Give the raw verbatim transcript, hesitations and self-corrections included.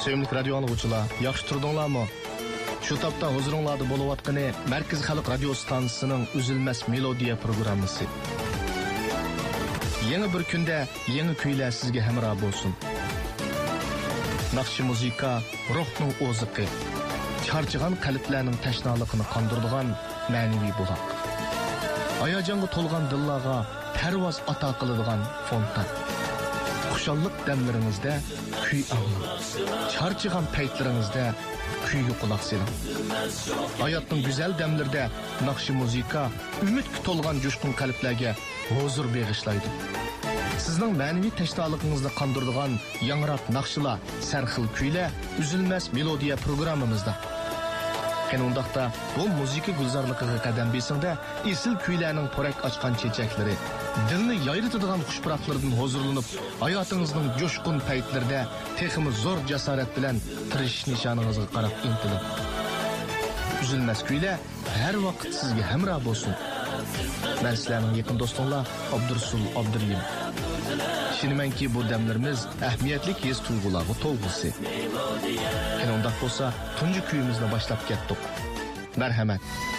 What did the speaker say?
Sevimli radio anlıqçılar, yaxşı turdunlarmı? Şu tapda huzuruңlarda boluvatqını Merkez Xalq Radio Stansiyasının Üzülmez Melodiya programması. Yeni bir günde yeni kuylar sizge hemrah bolsun. Naqshi muzika ruhning oziqi, charchagan qalblarning tashnaligini qondiradigan ma'naviy buloq. Hayajonga to'lgan dillarga parvoz ato qiladigan fontan. Xushalliq damlaringizda kuy anglang. Charchagan paytlaringizda kuyga quloq soling. Hayotning go'zal damlarida naqshi muzika umidga to'lgan jo'shqin qalblarga huzur bag'ishlaydi. Sizning ma'naviy tashnoligingizni qondiradigan yangrab naqshlar, sarxil kuylar Üzülmez Melodiya programmamizda. Qanundaqda bu muzika gulzorligiga qadam besingda esil kuylarning porak ochgan chechaklari, dilni yayritadigan xushpuroqlardan huzurlanib, hayotingizning jo'shqin paytlarida texmi zo'r jasorat bilan tirishish nishoningizga qarab intiling. Üzülmez kuylar har vaqt sizga hamroh bo'lsin. Men sizlarning yaqin do'stinglar Abdursul Abduriyim. Şinimenki bu demlerimiz ehmiyetli his tuygularga to'lg'isi. Qanday bo'lsa, tunji kuyimizni boshlab ketdik. Marhamat.